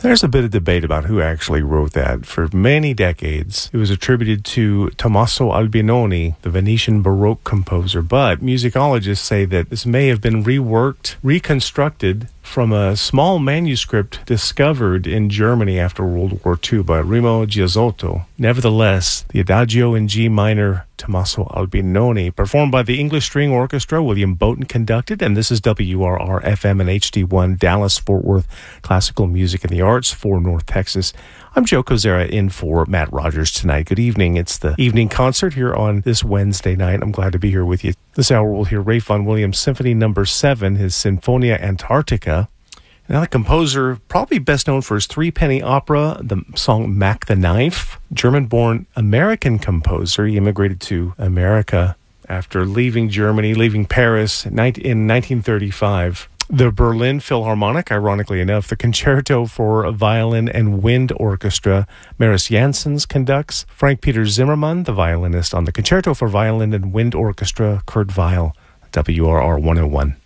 There's a bit of debate about who actually wrote that. For many decades, it was attributed to Tommaso Albinoni, the Venetian Baroque composer, but musicologists say that this may have been reworked, reconstructed from a small manuscript discovered in Germany after World War II by Remo Giazzotto. Nevertheless, the Adagio in G minor, Tommaso Albinoni, performed by the English String Orchestra, William Bowton conducted, and this is WRR-FM and HD1, Dallas-Fort Worth, Classical Music and the Arts for North Texas. I'm Joe Kozera in for Matt Rogers tonight. Good evening. It's the evening concert here on this Wednesday night. I'm glad to be here with you. This hour we'll hear Ralph Vaughan Williams' Symphony No. 7, his Sinfonia Antarctica. Now, the composer, probably best known for his three-penny opera, the song Mac the Knife. German-born American composer. He immigrated to America after leaving Germany, leaving Paris in 1935. The Berlin Philharmonic, ironically enough, the Concerto for Violin and Wind Orchestra, Maris Janssens conducts. Frank Peter Zimmermann, the violinist on the Concerto for Violin and Wind Orchestra, Kurt Weill, WRR 101.